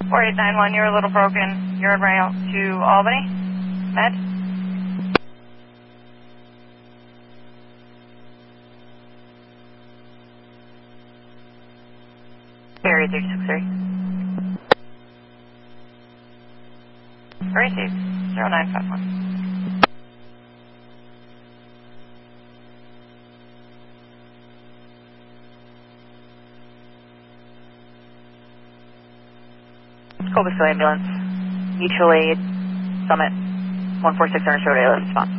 4891, you're a little broken. You're en route to Albany. Med? Area 363. Receive 0951. Cobblestone Ambulance, Mutual Aid, Summit, 146 Orange Road, ALS response.